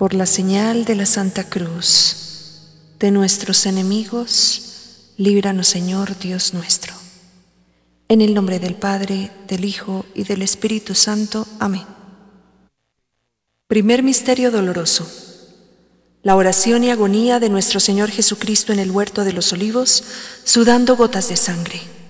Por la señal de la Santa Cruz de nuestros enemigos, líbranos, Señor Dios nuestro. En el nombre del Padre, del Hijo y del Espíritu Santo. Amén. Primer misterio doloroso. La oración y agonía de nuestro Señor Jesucristo en el huerto de los Olivos, sudando gotas de sangre.